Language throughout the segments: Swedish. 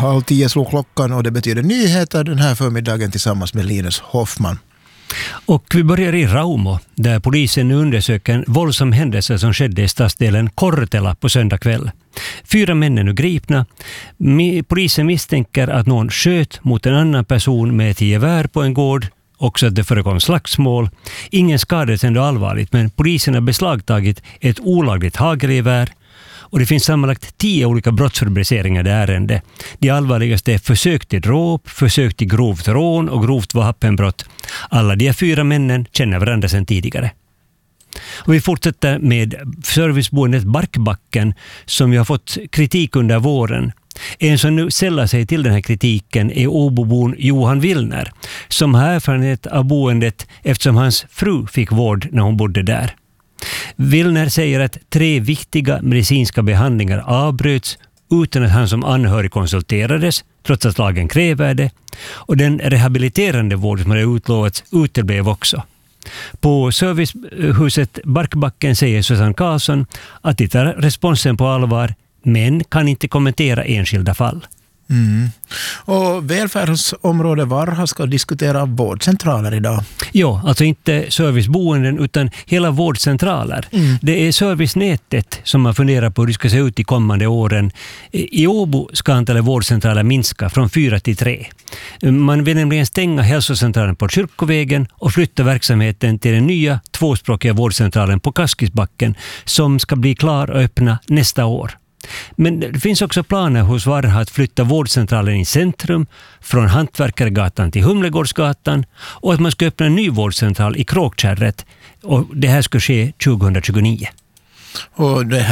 10:30 slog klockan och det betyder nyheter den här förmiddagen tillsammans med Linus Hoffman. Och vi börjar i Raumo där polisen nu undersöker en våldsam händelse som skedde i stadsdelen Kortela på söndag kväll. 4 män är nu gripna. Polisen misstänker att någon sköt mot en annan person med ett gevär på en gård. Också att det förekom slagsmål. Ingen skadades ändå allvarligt, men polisen har beslagtagit ett olagligt hagelgevär. Och det finns sammanlagt 10 olika brottsrubriceringar i det ärende. De allvarligaste är försök till dråp, försök till grovt rån och grovt vapenbrott. Alla de 4 männen känner varandra sedan tidigare. Och vi fortsätter med serviceboendet Barkbacken som vi har fått kritik under våren. En som nu sällar sig till den här kritiken är Åbobon Johan Willner som har erfarenhet av boendet eftersom hans fru fick vård när hon bodde där. Willner säger att 3 viktiga medicinska behandlingar avbröts utan att han som anhörig konsulterades, trots att lagen kräver det. Och den rehabiliterande vård som hade utlovats uteblev också. På servicehuset Barkbacken säger Susanne Karlsson att de tar responsen på allvar men kan inte kommentera enskilda fall. Och välfärdsområdet Varha ska diskutera vårdcentraler idag. Ja, alltså inte serviceboenden utan hela vårdcentraler. Det är servicenätet som man funderar på hur det ska se ut i kommande åren. I Åbo ska antalet vårdcentraler minska från 4 till 3. Man vill nämligen stänga hälsocentralen på Kyrkovägen och flytta verksamheten till den nya 2-språkiga vårdcentralen på Kaskisbacken som ska bli klar och öppna nästa år. Men det finns också planer hos Varha att flytta vårdcentralen i centrum från Hantverkargatan till Humlegårdsgatan och att man ska öppna en ny vårdcentral i Kråkkärret och det här ska ske 2029. Och det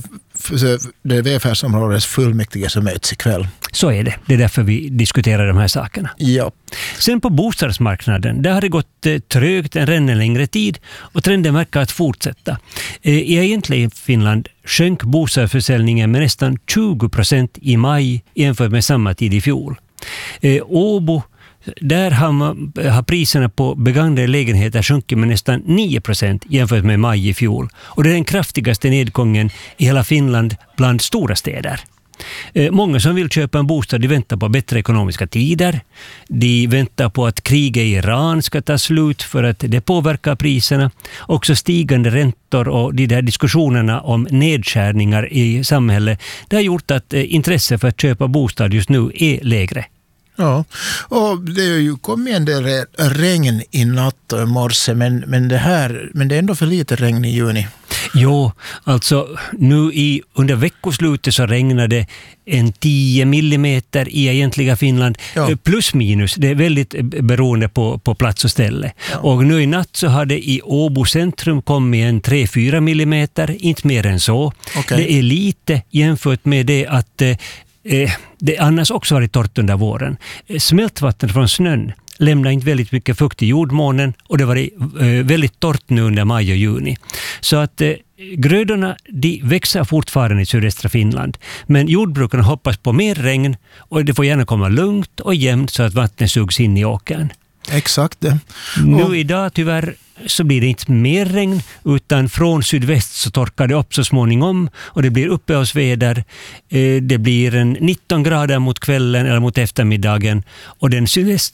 är välfärdsområdets fullmäktige som möts ikväll. Så är det. Det är därför vi diskuterar de här sakerna. Ja. Sen på bostadsmarknaden, där har det gått trögt en längre tid och trenden verkar att fortsätta. I egentligen Finland sjönk bostadsförsäljningen med nästan 20% i maj jämfört med samma tid i fjol. Åbo, där har priserna på begagnade lägenheter sjunkit med nästan 9% jämfört med maj i fjol. Och det är den kraftigaste nedgången i hela Finland bland stora städer. Många som vill köpa en bostad de väntar på bättre ekonomiska tider. De väntar på att kriget i Iran ska ta slut för att det påverkar priserna. Också stigande räntor och de där diskussionerna om nedskärningar i samhället det har gjort att intresset för att köpa bostad just nu är lägre. Ja, och det är ju kommit en del regn i natt och i morse, men det är ändå för lite regn i juni. Jo, alltså nu under veckoslutet så regnade en 10 millimeter i egentliga Finland. Ja. Plus minus, det är väldigt beroende på plats och ställe. Ja. Och nu i natt så hade i Åbo centrum kommit en 3-4 millimeter, inte mer än så. Okay. Det är lite jämfört med det att det annars också varit torrt under våren. Smältvatten från snön lämnar inte väldigt mycket fukt i jordmånen och det var väldigt torrt nu under maj och juni. Så att grödorna de växer fortfarande i sydöstra Finland. Men jordbrukarna hoppas på mer regn och det får gärna komma lugnt och jämnt så att vattnet sugs in i åkern. Exakt det. Nu idag tyvärr så blir det inte mer regn utan från sydväst så torkar det upp så småningom och det blir uppehållsväder. Det blir 19 grader mot kvällen eller mot eftermiddagen och den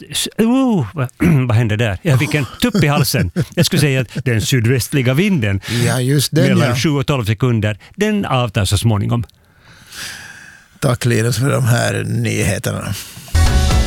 vad hände där? Jag fick en tupp i halsen. Jag skulle säga att den sydvästliga vinden mellan 7 och 12 sekunder den avtar så småningom. Tack Linus för de här nyheterna.